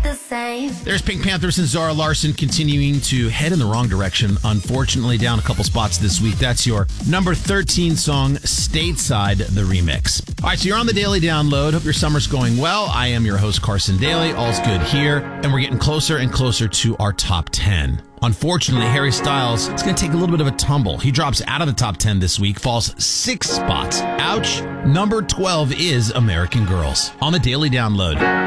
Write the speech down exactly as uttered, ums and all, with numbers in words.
the same. There's Pink Panthers and Zara Larsson continuing to head in the wrong direction. Unfortunately, down a couple spots this week. That's your number thirteen song, Stateside, the remix. All right, so you're on the Daily Download. Hope your summer's going well. I am your host, Carson Daly. All's good here. And we're getting closer and closer to our top ten. Unfortunately, Harry Styles is going to take a little bit of a tumble. He drops out of the top ten this week, falls six spots. Ouch. Number twelve is American Girls on the Daily Download.